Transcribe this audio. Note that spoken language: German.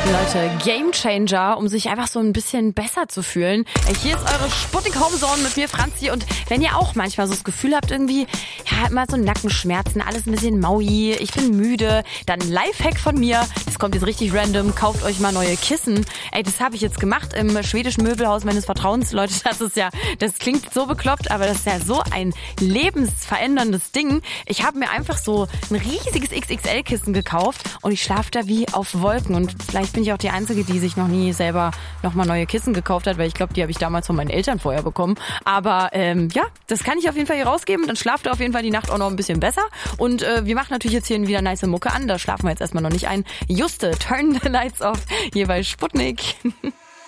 Leute, Gamechanger, um sich einfach so ein bisschen besser zu fühlen. Hier ist eure Sputnik Homezone mit mir, Franzi. Und wenn ihr auch manchmal so das Gefühl habt, irgendwie, ja, immer so Nackenschmerzen, alles ein bisschen maui, ich bin müde, dann Lifehack von mir. Das kommt jetzt richtig random, kauft euch mal neue Kissen. Das habe ich jetzt gemacht im schwedischen Möbelhaus meines Vertrauens. Leute, das klingt so bekloppt, aber das ist ja so ein lebensveränderndes Ding. Ich habe mir einfach so ein riesiges XXL-Kissen gekauft und ich schlafe da wie auf Wolken. Und vielleicht bin ich auch die Einzige, die sich noch nie selber nochmal neue Kissen gekauft hat, weil ich glaube, die habe ich damals von meinen Eltern vorher bekommen. Aber ja, das kann ich auf jeden Fall hier rausgeben. Dann schlaft ihr auf jeden Fall die Nacht auch noch ein bisschen besser. Und wir machen natürlich jetzt hier wieder nice Mucke an. Da schlafen wir jetzt erstmal noch nicht ein. Juste, turn the lights off, hier bei Sputnik.